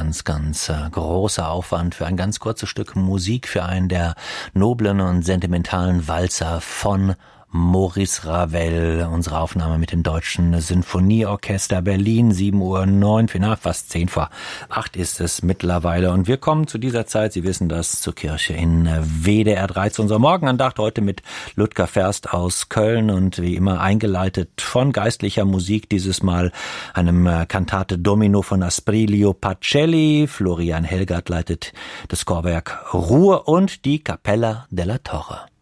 ganz großer Aufwand für ein ganz kurzes Stück Musik, für einen der noblen und sentimentalen Walzer von Maurice Ravel. Unsere Aufnahme mit dem Deutschen Sinfonieorchester Berlin, 7:09, fast 7:10 ist es mittlerweile. Und wir kommen zu dieser Zeit, Sie wissen das, zur Kirche in WDR 3, zu unserer Morgenandacht heute mit Ludger Ferst aus Köln und wie immer eingeleitet von geistlicher Musik, dieses Mal einem Cantate Domino von Asprilio Pacelli. Florian Helgert leitet das Chorwerk Ruhr und die Capella della Torre.